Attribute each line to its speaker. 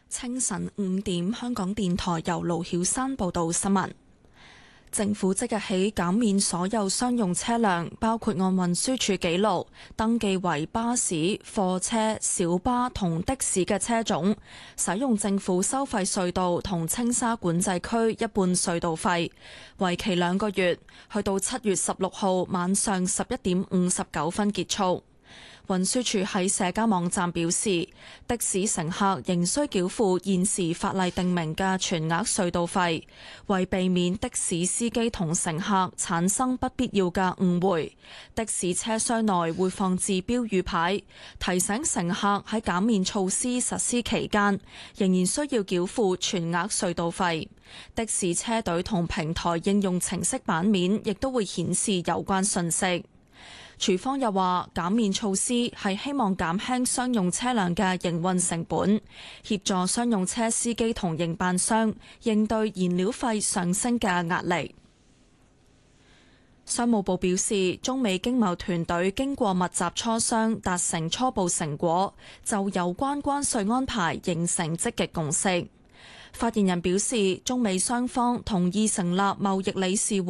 Speaker 1: 清晨5點，香港電台由盧曉山報道新聞。政府即日起減免所有商用車輛，包括按運輸署記錄登記為巴士、貨車、小巴同的士嘅車種，使用政府收費隧道同青沙管制區一半隧道費，為期2個月，去到7月16號晚上11點59分結束。運輸署喺社交網站表示，的士乘客仍需繳付現時法例訂明嘅全額隧道費，為避免的士司機同乘客產生不必要嘅誤會，的士車廂內會放置標語牌，提醒乘客喺減免措施實施期間，仍然需要繳付全額隧道費。的士車隊同平台應用程式版面亦都會顯示有關訊息。署方又話，減免措施係希望減輕商用車輛嘅營運成本，協助商用車司機同營辦商應對燃料費上升嘅壓力。商務部表示，中美經貿團隊經過密集磋商，達成初步成果，就有關關稅安排形成積極共識。發言人表示，中美雙方同意成立貿易理事會。